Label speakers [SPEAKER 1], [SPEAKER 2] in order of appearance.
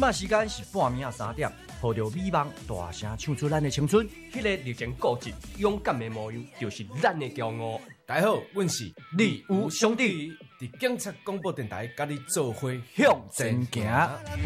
[SPEAKER 1] 摆时间是半暝啊3点，抱着美梦大声唱出咱的青春。
[SPEAKER 2] 迄个热情固执、勇敢的模样，就是咱的骄傲。
[SPEAKER 3] 大家好，阮是
[SPEAKER 1] 李有兄弟，
[SPEAKER 3] 伫警察广播电台，甲你做伙
[SPEAKER 1] 向前行。